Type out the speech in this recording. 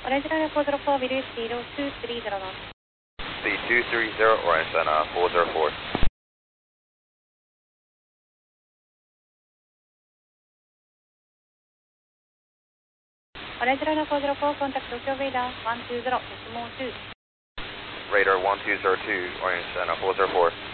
Orange Runway 404, video speed 230 knots. Speed 230, Orange and 404. Orange Runway 404, contact Tokyo Radar 120, decimal 2. Radar 1202, Orange and 404.